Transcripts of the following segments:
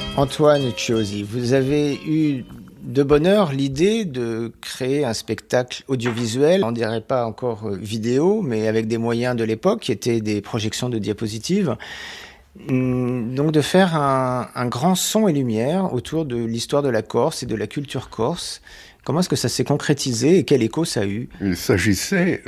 Antoine Chiosi, vous avez eu de bonne heure l'idée de créer un spectacle audiovisuel, on dirait pas encore vidéo, mais avec des moyens de l'époque qui étaient des projections de diapositives. Donc de faire un grand son et lumière autour de l'histoire de la Corse et de la culture corse. Comment est-ce que ça s'est concrétisé et quel écho ça a eu? Il s'agissait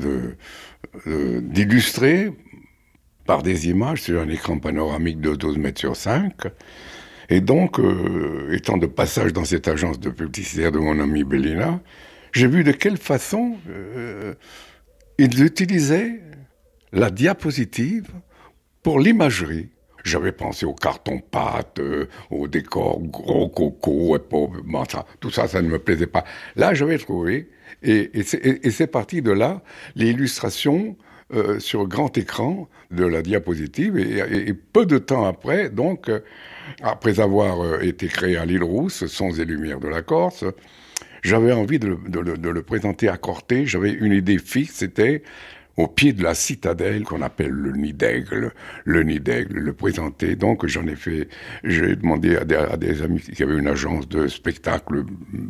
d'illustrer par des images sur un écran panoramique de 12 mètres sur 5. Et donc, étant de passage dans cette agence de publicitaire de mon ami Bellina, j'ai vu de quelle façon ils utilisaient la diapositive pour l'imagerie. J'avais pensé au carton-pâte, au décor gros coco, tout ça, ça ne me plaisait pas. Là, j'avais trouvé, et c'est parti de là, l'illustration sur grand écran de la diapositive, et peu de temps après, donc, après avoir été créé à l'île Rousse, Sons et Lumières de la Corse, j'avais envie de le présenter à Corté. J'avais une idée fixe, c'était au pied de la citadelle qu'on appelle le Nid d'Aigle, le présenter. Donc j'ai demandé à des amis qui avaient une agence de spectacle,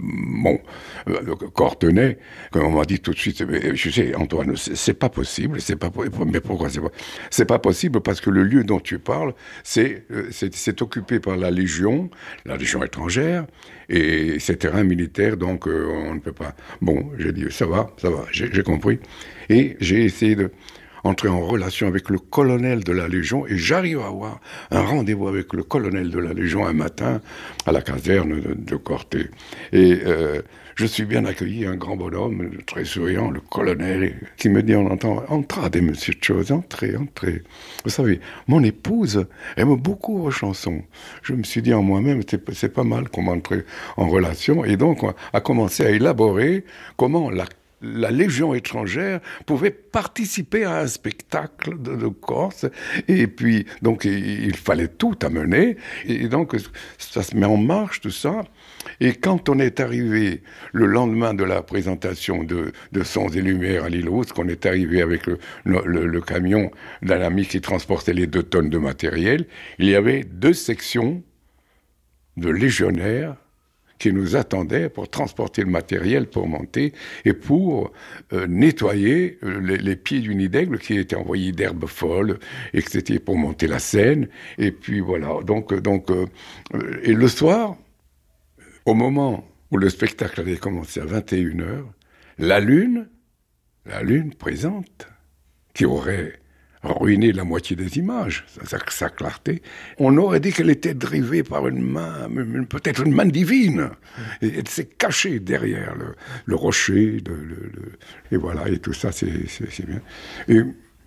cortenais, qu'on m'a dit tout de suite, je sais Antoine, c'est pas possible, mais pourquoi c'est pas possible parce que le lieu dont tu parles, c'est occupé par la Légion étrangère, et c'est terrain militaire, donc on ne peut pas. Bon, j'ai dit ça va, j'ai compris. Et j'ai essayé d'entrer en relation avec le colonel de la Légion, et j'arrive à avoir un rendez-vous avec le colonel de la Légion un matin à la caserne de Corté. Et je suis bien accueilli, un grand bonhomme, très souriant, le colonel, qui me dit, on entend, entrez, monsieur Chiosi, entrez. Vous savez, mon épouse aime beaucoup vos chansons. Je me suis dit en moi-même, c'est pas mal qu'on entre en relation, et donc on a commencé à élaborer comment la Légion étrangère pouvait participer à un spectacle de Corse, et puis donc il fallait tout amener, et donc ça se met en marche tout ça. Et quand on est arrivé le lendemain de la présentation de Sons et Lumières à l'île Rousse, qu'on est arrivé avec le camion d'un ami qui transportait les 2 tonnes de matériel, il y avait 2 sections de légionnaires qui nous attendaient pour transporter le matériel, pour monter et pour nettoyer les pieds du Nid d'Aigle qui étaient envoyés d'herbes folles, et que c'était pour monter la scène. Et puis voilà, donc et le soir, au moment où le spectacle avait commencé à 21h, la lune présente, qui aurait ruiné la moitié des images, sa clarté, on aurait dit qu'elle était drivée par une main, peut-être une main divine. Et elle s'est cachée derrière le rocher, et voilà, et tout ça, c'est bien. Et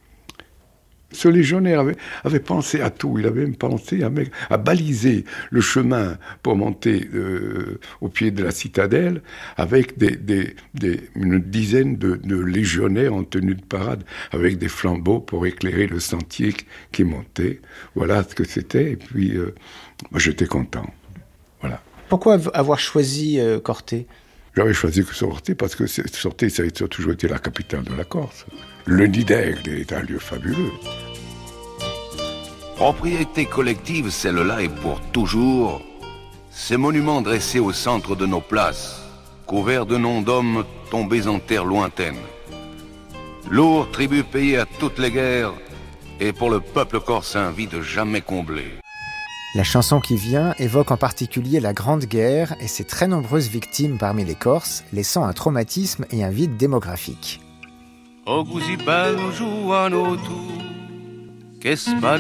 ce légionnaire avait pensé à tout. Il avait même pensé à baliser le chemin pour monter au pied de la citadelle avec une dizaine de légionnaires en tenue de parade, avec des flambeaux pour éclairer le sentier qui montait. Voilà ce que c'était. Et puis, moi, j'étais content. Voilà. Pourquoi avoir choisi Corté? J'avais choisi Corté parce que Corté, ça a toujours été la capitale de la Corse. Le Nid d'Aigle est un lieu fabuleux. Propriété collective, celle-là est pour toujours. Ces monuments dressés au centre de nos places, couverts de noms d'hommes tombés en terre lointaine. Lourd tribut payé à toutes les guerres, et pour le peuple corse un vide jamais comblé. La chanson qui vient évoque en particulier la Grande Guerre et ses très nombreuses victimes parmi les Corses, laissant un traumatisme et un vide démographique. O così bello Giovanotto, che spari